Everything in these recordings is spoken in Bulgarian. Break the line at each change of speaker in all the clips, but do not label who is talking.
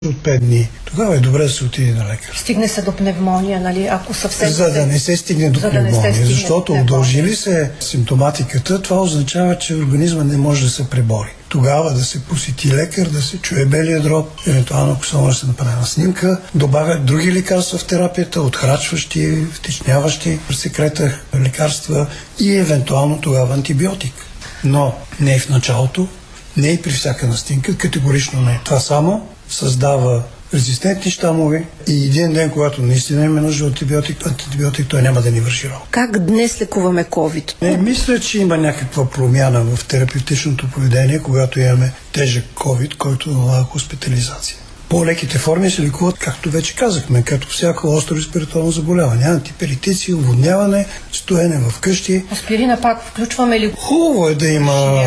от 5 дни. Тогава е добре да се отиде на лекар.
Стигне се до пневмония, нали? Ако съвсем...
За да не се стигне до пневмония, защото удължили се симптоматиката, това означава, че организма не може да се пребори. Тогава да се посети лекар, да се чуе белия дроб, евентуално ако се може да се направи на снимка, добавят други лекарства в терапията, отхрачващи, втечняващи секрета лекарства и евентуално тогава антибиотик. Но не и в началото, не и при всяка настинка, категорично не. Това само създава резистентни щамове и един ден, когато наистина има нужда от антибиотик, той няма да ни върши работа.
Как днес лекуваме COVID?
Не, мисля, че има някаква промяна в терапевтичното поведение, когато имаме тежък COVID, който налага хоспитализация. По-леките форми се лекуват, както вече казахме, като всяко остро респираторно заболяване. Антиперитици, уводняване, стоене в къщи.
Аспирина пак включваме ли?
Хубаво е да има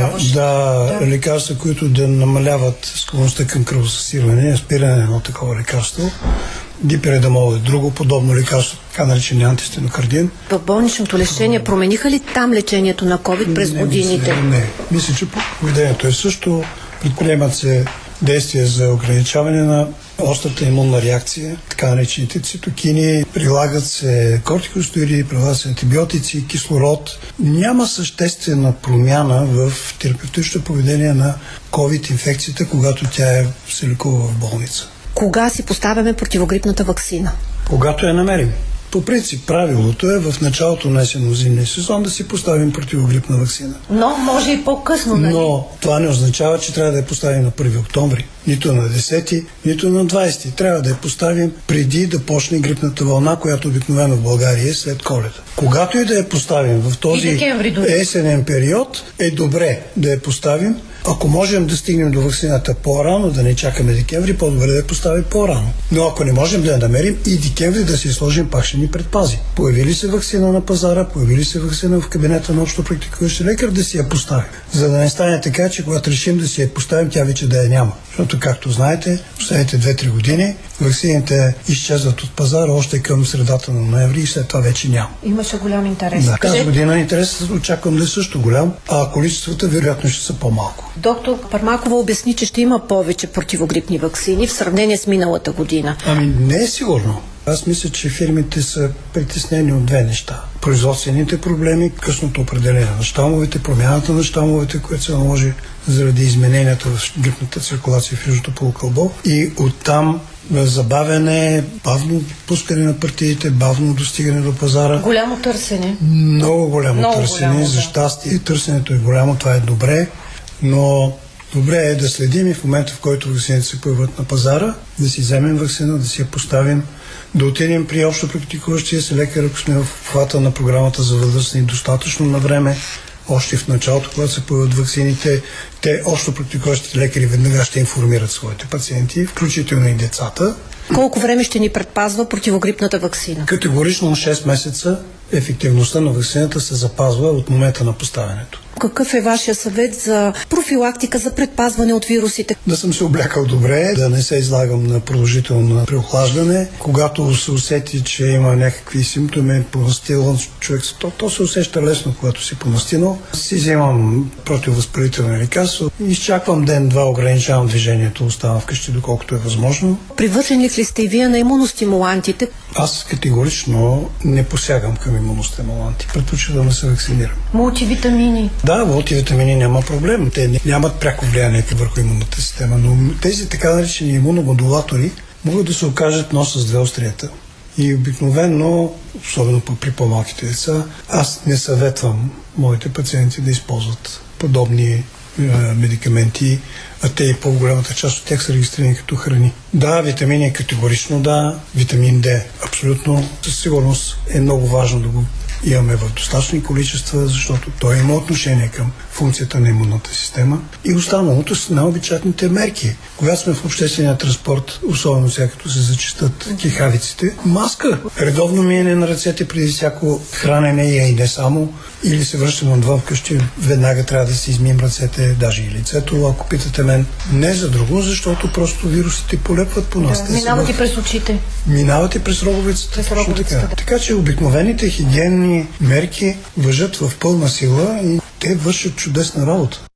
лекарства, които да намаляват склонността към кръвосъсирване. Аспирин е едно такова лекарство. Дипиредамол е друго подобно лекарство, така наречен антистенокардин.
В болничното лечение промениха ли там лечението на COVID през годините?
Не. Мисля, че поведението е също. Предприемат се действия за ограничаване на острата имунна реакция, така наречените цитокини, прилагат се кортикостероиди, прилагат се антибиотици, кислород. Няма съществена промяна в терапевтичното поведение на COVID-инфекцията, когато тя се лекува в болница.
Кога си поставяме противогрипната ваксина?
Когато я намерим. По принцип, правилото е в началото на есенно-зимния сезон да си поставим противогрипна ваксина.
Но може и по-късно, нали?
Но това не означава, че трябва да я поставим на 1 октомври, нито на 10, нито на 20. Трябва да я поставим преди да почне грипната вълна, която обикновено в България е след Коледа. Когато и да я поставим в този есенен период, е добре да я поставим. Ако можем да стигнем до ваксината по-рано, да не чакаме декември, по-добре да я поставим по-рано. Но ако не можем да я намерим и декември да си сложим, пак ще ни предпази. Появили се ваксина на пазара, появили се ваксина в кабинета на общо практикуващи лекар, да си я поставим. За да не стане така, че когато решим да си я поставим, тя вече да я няма. Защото, както знаете, последните 2-3 години ваксините изчезват от пазара още към средата на ноември и след това вече няма.
Имаше голям интерес.
Да, тази година интересът очаквам да е също голям, а количествата вероятно ще са по-малко.
Доктор Пармакова обясни, че ще има повече противогрипни ваксини в сравнение с миналата година.
Ами не е сигурно. Аз мисля, че фирмите са притеснени от две неща. Производствените проблеми, късното определение на щамовете, промяната на щамовете, което се наложи заради измененията в грипната циркулация в южното полукълбо, и оттам забавяне, бавно пускане на партиите, бавно достигане до пазара.
Голямо търсене.
Много голямо търсене. За щастие търсенето е голямо, това е добре, но добре е да следим и в момента, в който ваксините се появят на пазара, да си вземем ваксина, да си я поставим, да отидем при общо практикуващия се лекар, ако сме в обхвата на програмата за възрастни достатъчно на време, още в началото, когато се появят ваксините, те общо практикуващите лекари веднага ще информират своите пациенти, включително и децата.
Колко време ще ни предпазва противогрипната ваксина?
Категорично 6 месеца ефективността на ваксината се запазва от момента на поставянето.
Какъв е вашия съвет за профилактика, за предпазване от вирусите?
Да съм се облякал добре, да не се излагам на продължително преохлаждане. Когато се усети, че има някакви симптоми, понастилан човек, то се усеща лесно, когато си понастинал. Си вземам противовъзпалителни лекарства, изчаквам ден-два, ограничавам движението, оставам вкъщи, доколкото е възможно.
Привърженик ли сте и вие на имуностимулантите?
Аз категорично не посягам към имуностимуланти. Предпочитам да се вакцинирам.
Мултивитамини?
Да, мултивитамини няма проблем. Те нямат пряко влияние върху имунната система, но тези така наречени имуномодулатори могат да се окажат нос с две острията. И обикновено, особено при по-малките деца, аз не съветвам моите пациенти да използват подобни медикаменти, а те и по-голямата част от тях са регистрирани като храни. Да, витамини категорично да, витамин D абсолютно, със сигурност е много важно да го имаме в достатъчни количества, защото той има отношение към функцията на имунната система. И останалото са най-обичайните мерки. Когато сме в обществения транспорт, особено сега като се зачистят кихавиците, маска, редовно миене на ръцете преди всяко хранене и не само, или се връщаме отвън вкъщи, веднага трябва да си измием ръцете, даже и лицето, ако питате мен. Не за друго, защото просто вирусите полепват по нас.
Да, минават и през очите.
Минават и през роговицата. Така че обикновените хигиенни мерки важат в пълна сила и те вършат чудесна работа.